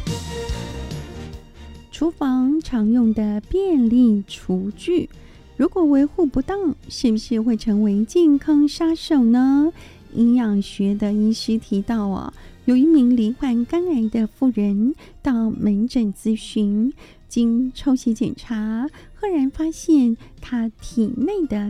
厨房常用的便利厨具，如果维护不当，是不是会成为健康杀手呢？营养学的医师提到有一名罹患肝癌的妇人到门诊咨询，经抽血检查，赫然发现她体内的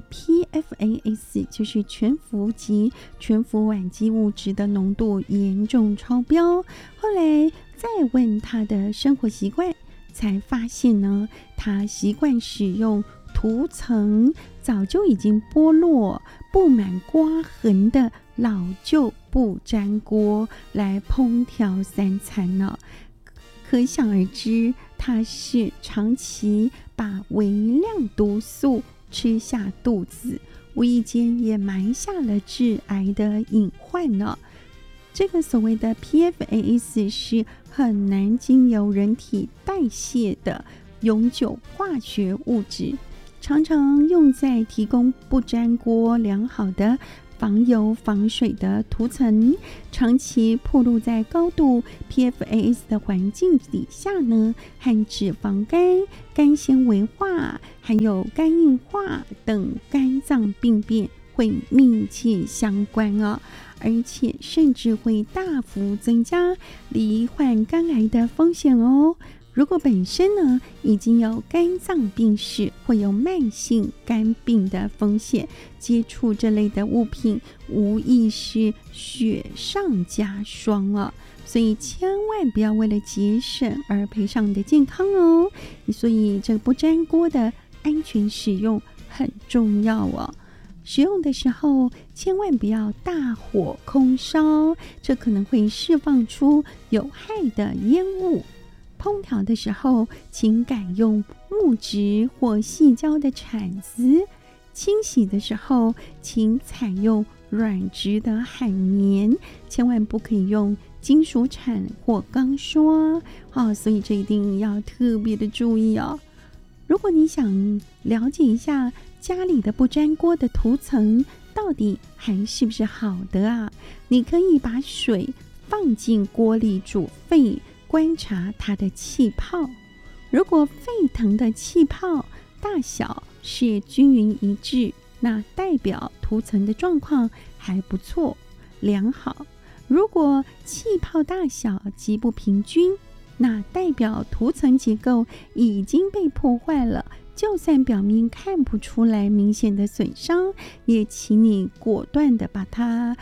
PFAS 就是全氟及全氟烷基物质的浓度严重超标。后来再问她的生活习惯，才发现呢，她习惯使用涂层早就已经剥落、布满刮痕的老旧不粘锅来烹调三餐呢。可想而知，他是长期把微量毒素吃下肚子，无意间也埋下了致癌的隐患呢。这个所谓的 PFAS 是很难经由人体代谢的永久化学物质，常常用在提供不粘锅良好的防油防水的涂层，长期暴露在高度 PFAS 的环境底下呢，和脂肪肝、肝纤维化还有肝硬化等肝脏病变会密切相关而且甚至会大幅增加罹患肝癌的风险如果本身呢已经有肝脏病史，会有慢性肝病的风险，接触这类的物品无疑是雪上加霜所以千万不要为了节省而赔上你的健康所以这个不粘锅的安全使用很重要使用的时候千万不要大火空烧，这可能会释放出有害的烟雾。烹调的时候请改用木质或细胶的铲子，清洗的时候请采用软质的海绵，千万不可以用金属铲或钢刷所以这一定要特别的注意如果你想了解一下家里的不粘锅的涂层到底还是不是好的你可以把水放进锅里煮沸，观察它的气泡。如果沸腾的气泡大小是均匀一致，那代表涂层的状况还不错，良好。如果气泡大小极不平均，那代表涂层结构已经被破坏了，就算表面看不出来明显的损伤，也请你果断的把它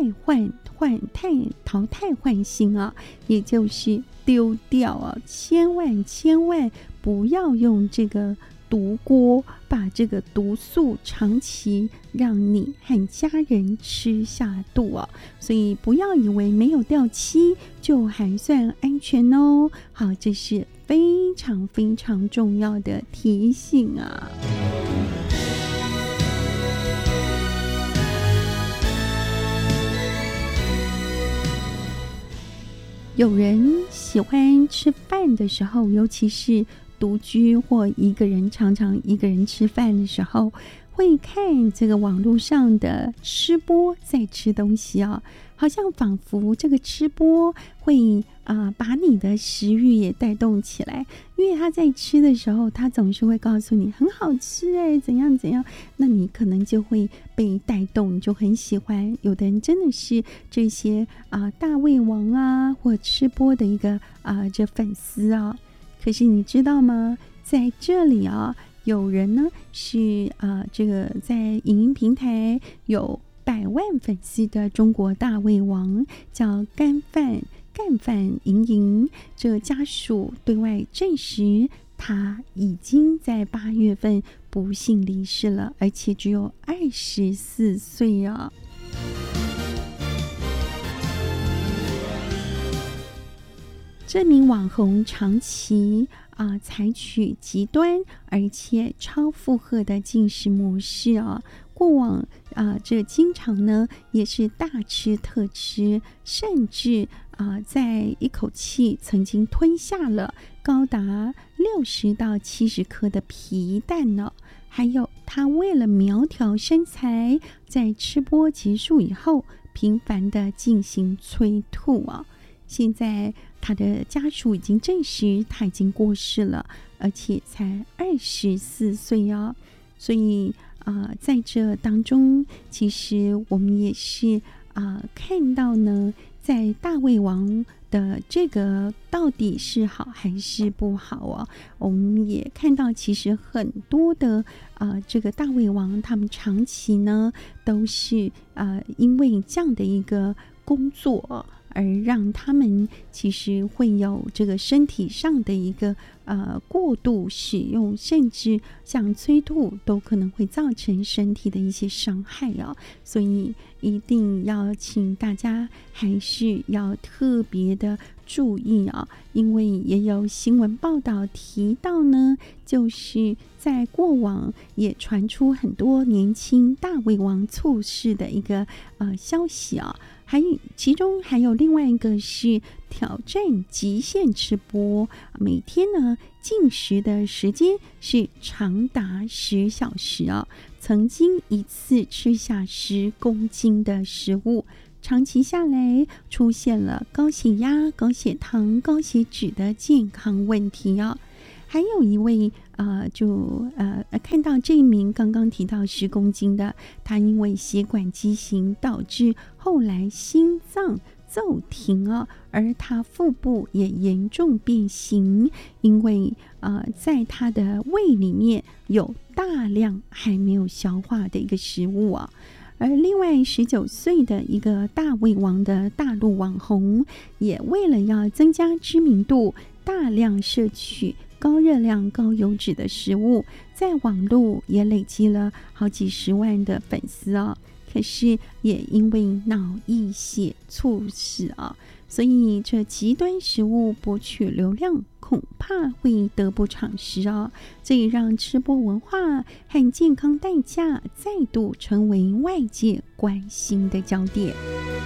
淘汰换新也就是丢掉千万不要用这个毒锅把这个毒素长期让你和家人吃下肚所以不要以为没有掉漆就还算安全好，这是非常非常重要的提醒有人喜欢吃饭的时候，尤其是独居或常常一个人吃饭的时候，会看这个网络上的吃播在吃东西好像仿佛这个吃播会把你的食欲也带动起来，因为他在吃的时候他总是会告诉你很好吃怎样怎样，那你可能就会被带动，就很喜欢。有的人真的是这些大胃王或吃播的一个这粉丝可是你知道吗，在这里有人呢是这个在影音平台有100万粉丝的中国大胃王，叫干饭莹莹，这家属对外证实他已经在8月份不幸离世了，而且只有24岁这名网红长期采取极端而且超负荷的进食模式过往这经常呢也是大吃特吃，甚至在一口气曾经吞下了高达60到70颗的皮蛋呢。还有他为了苗条身材，在吃播结束以后频繁的进行催吐现在他的家属已经证实他已经过世了，而且才24岁哦。所以在这当中，其实我们也是看到呢，在大卫王的这个到底是好还是不好哦？我们也看到，其实很多的这个大卫王，他们长期呢都是因为这样的一个工作，而让他们其实会有这个身体上的一个过度使用，甚至像催吐都可能会造成身体的一些伤害哦。所以一定要请大家还是要特别的注意啊，因为也有新闻报道提到呢，就是在过往也传出很多年轻大胃王猝逝的一个消息啊。其中还有另外一个是挑战极限吃播，每天呢进食的时间是长达10小时啊，曾经一次吃下10公斤的食物，长期下来出现了高血压、高血糖、高血脂的健康问题啊。还有一位看到这一名刚刚提到10公斤的，他因为血管畸形导致后来心脏骤停啊，而他腹部也严重变形，因为在他的胃里面有大量还没有消化的一个食物啊。而另外19岁的一个大胃王的大陆网红，也为了要增加知名度，大量摄取高热量、高油脂的食物，在网络也累积了好几10万的粉丝哦。可是也因为脑溢血猝死啊，所以这极端食物博取流量，恐怕会得不偿失哦。这也让吃播文化和健康代价再度成为外界关心的焦点。